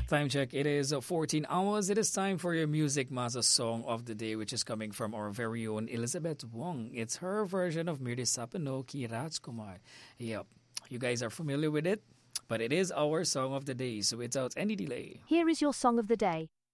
Time check. It is 14 hours. It is time for your Music Master song of the day, which is coming from our very own Elizabeth Wong. It's her version of Mirdi Sapano Ki Rajkumar. Yep, you guys are familiar with it, but it is our song of the day, so without any delay. Here is your song of the day.